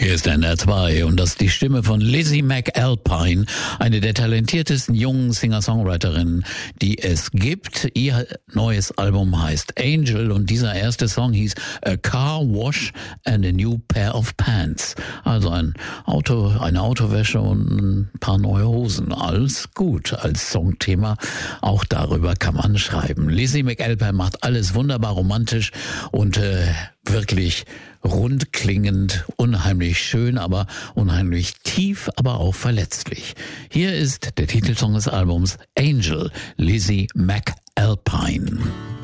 Hier ist NDR 2 und das ist die Stimme von Lizzie McAlpine, eine der talentiertesten jungen Singer-Songwriterinnen, die es gibt. Ihr neues Album heißt Angel und dieser erste Song hieß A Car Wash and a New Pair of Pants. Also eine Autowäsche und ein paar neue Hosen. Alles gut als Songthema. Auch darüber kann man schreiben. Lizzie McAlpine macht alles wunderbar romantisch und wirklich rund klingend, unheimlich schön, aber unheimlich tief, aber auch verletzlich. Hier ist der Titelsong des Albums Angel, Lizzie McAlpine.